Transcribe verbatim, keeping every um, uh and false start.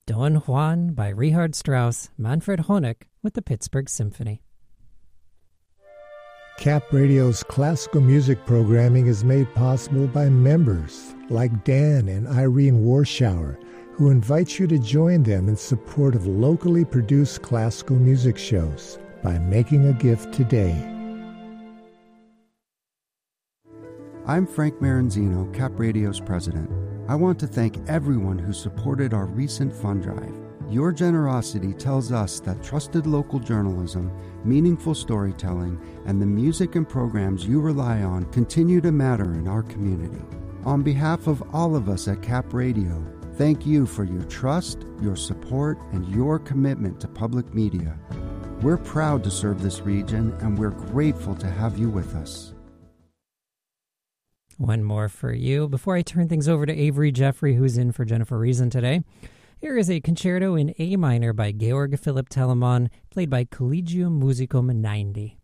Don Juan by Richard Strauss, Manfred Honeck with the Pittsburgh Symphony. Cap Radio's classical music programming is made possible by members like Dan and Irene Warschauer, who invite you to join them in support of locally produced classical music shows by making a gift today. I'm Frank Maranzino, Cap Radio's president. I want to thank everyone who supported our recent fund drive. Your generosity tells us that trusted local journalism, meaningful storytelling, and the music and programs you rely on continue to matter in our community. On behalf of all of us at Cap Radio, thank you for your trust, your support, and your commitment to public media. We're proud to serve this region, and we're grateful to have you with us. One more for you before I turn things over to Avery Jeffrey, who's in for Jennifer Reason today. Here is a concerto in A minor by Georg Philipp Telemann, played by Collegium Musicum ninety.